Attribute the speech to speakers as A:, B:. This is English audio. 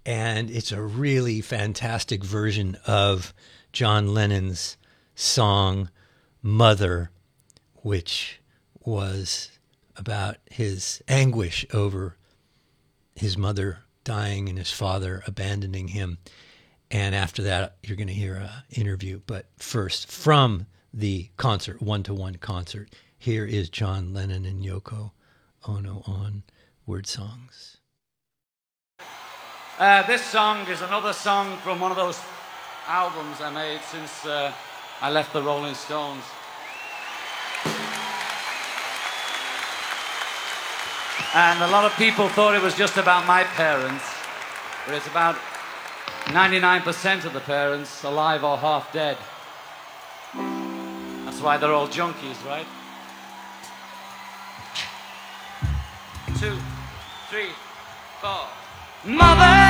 A: And it's a really fantastic version of John Lennon's song Mother, which was about his anguish over his mother dying and his father abandoning him. And after that, you're going to hear an interview. But first, from the concert, one-to-one concert, here is John Lennon and Yoko Ono on Word Songs.
B: This song is another song from one of those albums I made since I left the Rolling Stones. And a lot of people thought it was just about my parents, but it's about 99% of the parents alive or half dead. That's why they're all junkies, right? 2, 3, 4. Mother!